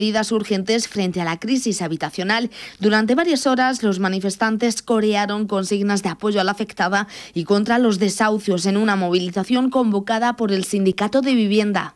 medidas urgentes frente a la crisis habitacional. Durante varias horas, los manifestantes corearon consignas de apoyo a la afectada y contra los desahucios en una movilización convocada por el Sindicato de Vivienda.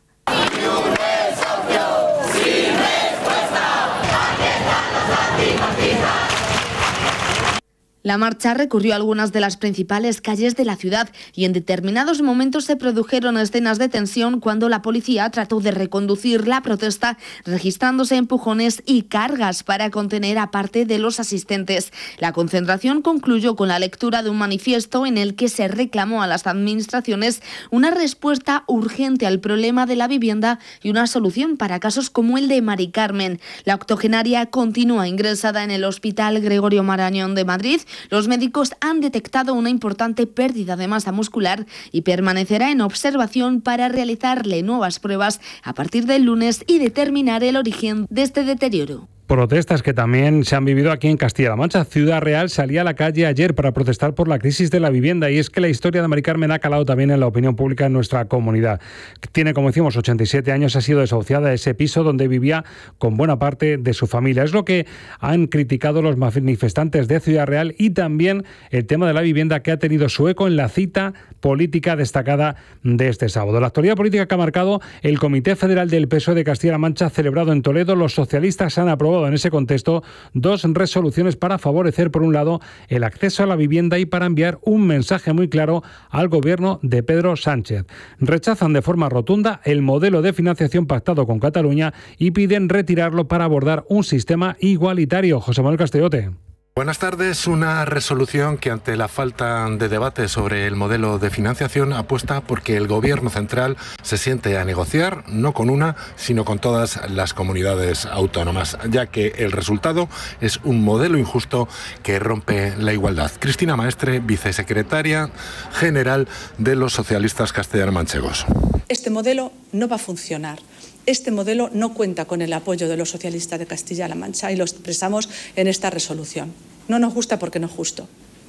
La marcha recorrió algunas de las principales calles de la ciudad y en determinados momentos se produjeron escenas de tensión cuando la policía trató de reconducir la protesta, registrándose empujones y cargas para contener a parte de los asistentes. La concentración concluyó con la lectura de un manifiesto en el que se reclamó a las administraciones una respuesta urgente al problema de la vivienda y una solución para casos como el de Mari Carmen. La octogenaria continúa ingresada en el Hospital Gregorio Marañón de Madrid. Los médicos han detectado una importante pérdida de masa muscular y permanecerá en observación para realizarle nuevas pruebas a partir del lunes y determinar el origen de este deterioro. Protestas que también se han vivido aquí en Castilla-La Mancha. Ciudad Real salía a la calle ayer para protestar por la crisis de la vivienda y es que la historia de Mari Carmen ha calado también en la opinión pública en nuestra comunidad. Tiene, como decimos, 87 años, ha sido desahuciada de ese piso donde vivía con buena parte de su familia. Es lo que han criticado los manifestantes de Ciudad Real y también el tema de la vivienda que ha tenido su eco en la cita política destacada de este sábado. La actualidad política que ha marcado el Comité Federal del PSOE de Castilla-La Mancha celebrado en Toledo. Los socialistas han aprobado en ese contexto dos resoluciones para favorecer, por un lado, el acceso a la vivienda y para enviar un mensaje muy claro al gobierno de Pedro Sánchez. Rechazan de forma rotunda el modelo de financiación pactado con Cataluña y piden retirarlo para abordar un sistema igualitario. José Manuel Castellote. Buenas tardes. Una resolución que ante la falta de debate sobre el modelo de financiación apuesta porque el Gobierno central se siente a negociar no con una, sino con todas las comunidades autónomas, ya que el resultado es un modelo injusto que rompe la igualdad. Cristina Maestre, vicesecretaria general de los socialistas castellano-manchegos. Este modelo no va a funcionar. Este modelo no cuenta con el apoyo de los socialistas de Castilla-La Mancha y lo expresamos en esta resolución. No nos gusta porque no es justo.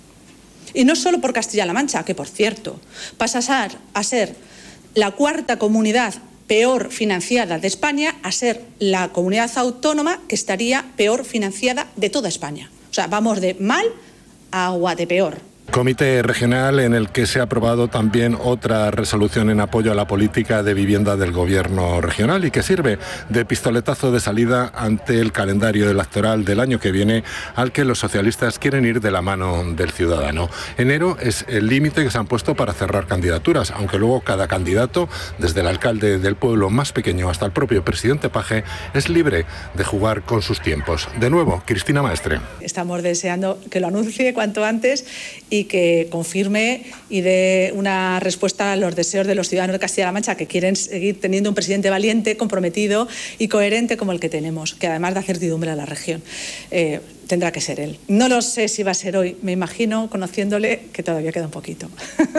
Y no solo por Castilla-La Mancha, que por cierto pasa a ser la cuarta comunidad peor financiada de España a ser la comunidad autónoma que estaría peor financiada de toda España. O sea, vamos de mal a de peor. Comité regional en el que se ha aprobado también otra resolución en apoyo a la política de vivienda del Gobierno regional y que sirve de pistoletazo de salida ante el calendario electoral del año que viene al que los socialistas quieren ir de la mano del ciudadano. Enero es el límite que se han puesto para cerrar candidaturas, aunque luego cada candidato, desde el alcalde del pueblo más pequeño hasta el propio presidente Paje, es libre de jugar con sus tiempos. De nuevo, Cristina Maestre. Estamos deseando que lo anuncie cuanto antes y que confirme y dé una respuesta a los deseos de los ciudadanos de Castilla-La Mancha que quieren seguir teniendo un presidente valiente, comprometido y coherente como el que tenemos, que además da certidumbre a la región. Tendrá que ser él. No lo sé si va a ser hoy, me imagino, conociéndole, que todavía queda un poquito.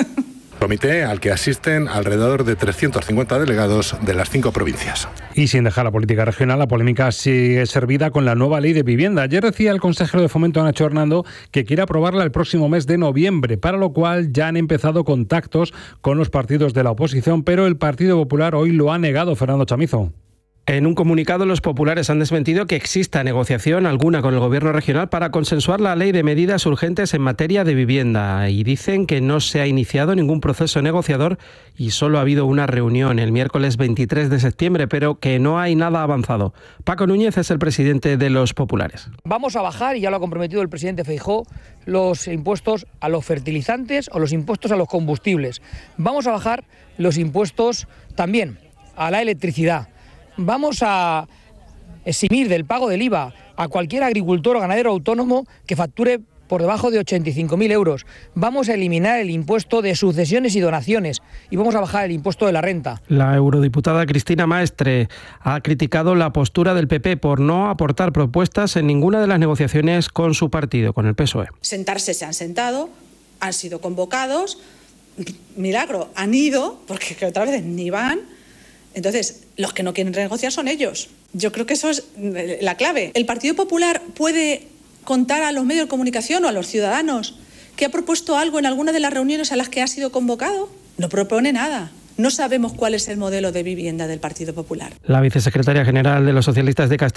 Comité al que asisten alrededor de 350 delegados de las 5 provincias. Y sin dejar la política regional, la polémica sigue servida con la nueva ley de vivienda. Ayer decía el consejero de Fomento, Nacho Hernando, que quiere aprobarla el próximo mes de noviembre, para lo cual ya han empezado contactos con los partidos de la oposición, pero el Partido Popular hoy lo ha negado. Fernando Chamizo. En un comunicado, los populares han desmentido que exista negociación alguna con el Gobierno regional para consensuar la ley de medidas urgentes en materia de vivienda y dicen que no se ha iniciado ningún proceso negociador y solo ha habido una reunión el miércoles 23 de septiembre, pero que no hay nada avanzado. Paco Núñez es el presidente de los populares. Vamos a bajar, y ya lo ha comprometido el presidente Feijóo, los impuestos a los fertilizantes o los impuestos a los combustibles. Vamos a bajar los impuestos también a la electricidad. Vamos a eximir del pago del IVA a cualquier agricultor o ganadero autónomo que facture por debajo de 85.000 euros. Vamos a eliminar el impuesto de sucesiones y donaciones y vamos a bajar el impuesto de la renta. La eurodiputada Cristina Maestre ha criticado la postura del PP por no aportar propuestas en ninguna de las negociaciones con su partido, con el PSOE. Sentarse se han sentado, han sido convocados, milagro, han ido, porque otra vez ni van. Entonces, los que no quieren renegociar son ellos. Yo creo que eso es la clave. ¿El Partido Popular puede contar a los medios de comunicación o a los ciudadanos que ha propuesto algo en alguna de las reuniones a las que ha sido convocado? No propone nada. No sabemos cuál es el modelo de vivienda del Partido Popular. La vicesecretaria general de los socialistas de Castilla